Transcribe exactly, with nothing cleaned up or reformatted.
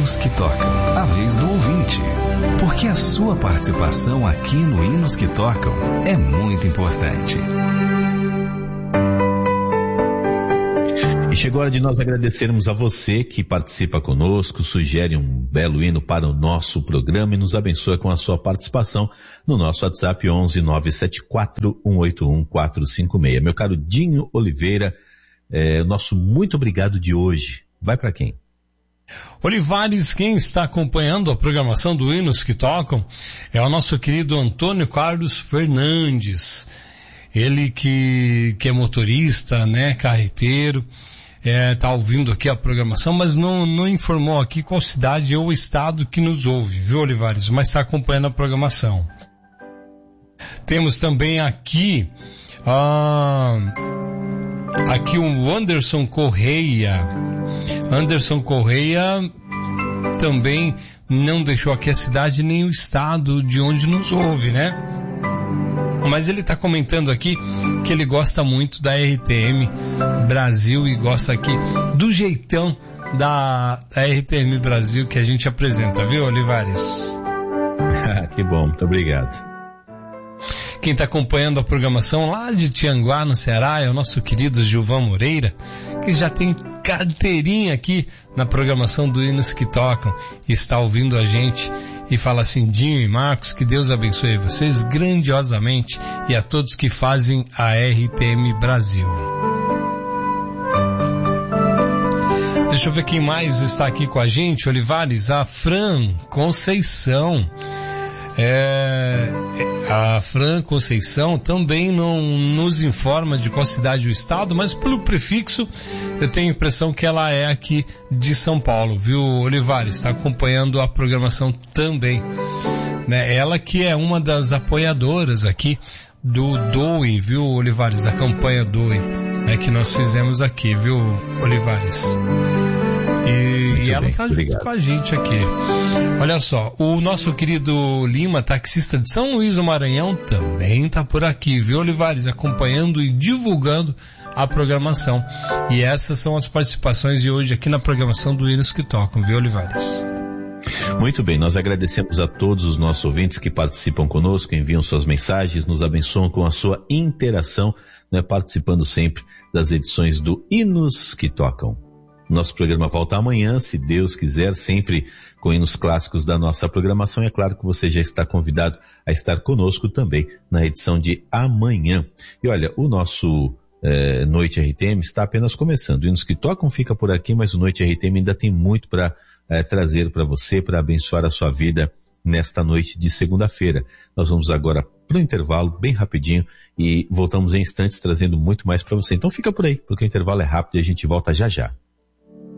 Hinos que Tocam, a vez do ouvinte. Porque a sua participação aqui no Hinos que Tocam é muito importante. E chegou a hora de nós agradecermos a você que participa conosco, sugere um belo hino para o nosso programa e nos abençoa com a sua participação no nosso WhatsApp onze nove sete quatro um oito um quatro cinco seis. Meu caro Dinho Oliveira, é, nosso muito obrigado de hoje vai para quem? Olivares, quem está acompanhando a programação do Hinos que Tocam é o nosso querido Antônio Carlos Fernandes. Ele que, que é motorista, né, carreteiro, é, tá ouvindo aqui a programação, mas não, não informou aqui qual cidade ou estado que nos ouve, viu, Olivares? Mas está acompanhando a programação. Temos também aqui, ah, aqui o Anderson Correia. Anderson Correia também não deixou aqui a cidade nem o estado de onde nos ouve, né? Mas ele está comentando aqui que ele gosta muito da R T M Brasil e gosta aqui do jeitão da, da R T M Brasil que a gente apresenta, viu, Olivares? Que bom, muito obrigado. Quem está acompanhando a programação lá de Tianguá, no Ceará, é o nosso querido Gilvan Moreira, que já tem carteirinha aqui na programação do Hinos que Tocam, está ouvindo a gente e fala assim: Dinho e Marcos, que Deus abençoe vocês grandiosamente e a todos que fazem a R T M Brasil. Deixa eu ver quem mais está aqui com a gente, Olivares. A Fran Conceição. É, a Fran Conceição também não nos informa de qual cidade o estado, mas pelo prefixo eu tenho a impressão que ela é aqui de São Paulo, viu, Olivares? Está acompanhando a programação também, né? Ela que é uma das apoiadoras aqui do Doe, viu, Olivares? A campanha Doe, né, que nós fizemos aqui, viu, Olivares? E, e ela está junto obrigado. Com a gente aqui. Olha só, o nosso querido Lima, taxista de São Luís do Maranhão, também está por aqui, viu, Olivares? Acompanhando e divulgando a programação. E essas são as participações de hoje aqui na programação do Hinos que Tocam, viu, Olivares? Muito bem, nós agradecemos a todos os nossos ouvintes que participam conosco, enviam suas mensagens, nos abençoam com a sua interação, né, participando sempre das edições do Hinos que Tocam. Nosso programa volta amanhã, se Deus quiser, sempre com hinos clássicos da nossa programação. E é claro que você já está convidado a estar conosco também na edição de amanhã. E olha, o nosso eh, Noite R T M está apenas começando. Hinos que Tocam fica por aqui, mas o Noite R T M ainda tem muito para eh, trazer para você, para abençoar a sua vida nesta noite de segunda-feira. Nós vamos agora para o intervalo, bem rapidinho, e voltamos em instantes trazendo muito mais para você. Então fica por aí, porque o intervalo é rápido e a gente volta já já.